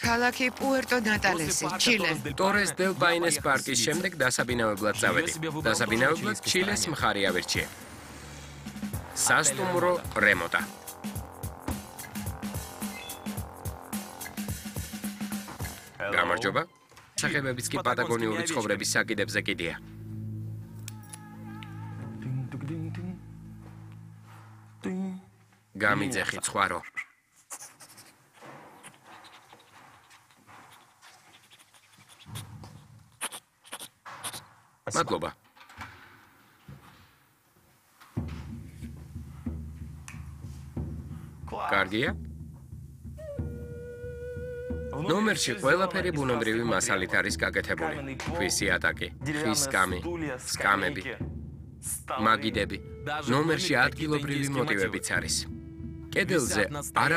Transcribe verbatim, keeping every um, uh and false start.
ქალაქი პუერტო ნატალესი, ჩილე. Torres del Paines პარკის შემდეგ დასაბინავებლად წავედი. დასაბინავებლად ჩილეს მხარი ავირჩიე. სასტუმრო რემოტა. გამარჯობა. სახებებიც კი პატაგონიური ცხოვრების საკიდებზე კიდია. გამიძეხი ცხვარო. მადლობა. კარგია? ნომერში ყველაფერი ბუნებრივი მასალით არის გაკეთებული. ქვის იატაკი, ხის სკამი, სკამები, მაგიდები. ნომერში ადგილობრივი მოტივებიც არის. კედელზე არა